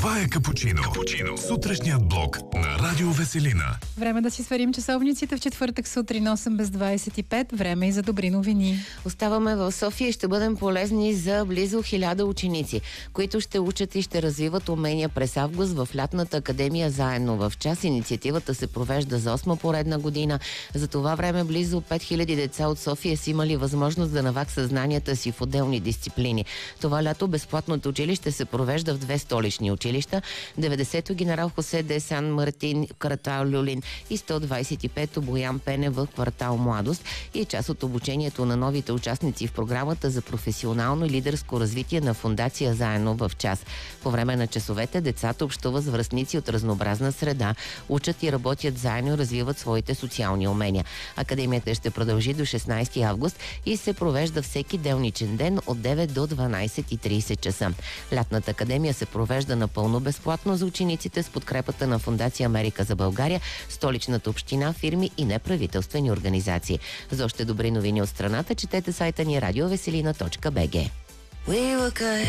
Това е Капучино. Сутрешният блок на Радио Веселина. Време да си сверим часовниците в четвъртък сутрин 8 без 25. Време и за добри новини. Оставаме в София и ще бъдем полезни за близо 1000 ученици, които ще учат и ще развиват умения през август в лятната академия Заедно в час. Инициативата се провежда за 8 поредна година. За това време близо 5000 деца от София са имали възможност да наваксат знанията си в отделни дисциплини. Това лято безплатното училище се провежда в 2 столични училища. 90-то Генерал Хосе де Сан Мартин, квартал Люлин, и 125-то Боян Пене в квартал Младост, и е част от обучението на новите участници в програмата за професионално и лидерско развитие на Фондация Заедно в час. По време на часовете децата общуват с връстници от разнообразна среда, учат и работят заедно и развиват своите социални умения. Академията ще продължи до 16 август и се провежда всеки делничен ден от 9 до 12:30 часа. Лятната академия се провежда напълно безплатно за учениците с подкрепата на Фондация Америка за България, столичната община, фирми и неправителствени организации. За още добри новини от страната четете сайта ни radioveselina.bg.